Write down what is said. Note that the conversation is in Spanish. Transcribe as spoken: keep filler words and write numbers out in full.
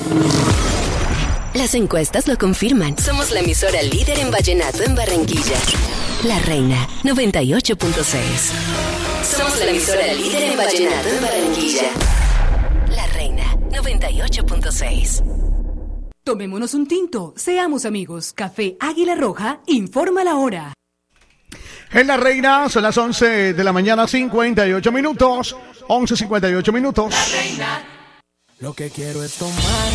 Las encuestas lo confirman. Somos la emisora líder en vallenato en Barranquilla. La Reina, noventa y ocho punto seis. Somos la emisora líder en vallenato en Barranquilla. La Reina, noventa y ocho punto seis. Tomémonos un tinto, seamos amigos. Café Águila Roja informa la hora. En La Reina son las once de la mañana, cincuenta y ocho minutos. once cincuenta y ocho minutos. La Reina. Lo que quiero es tomar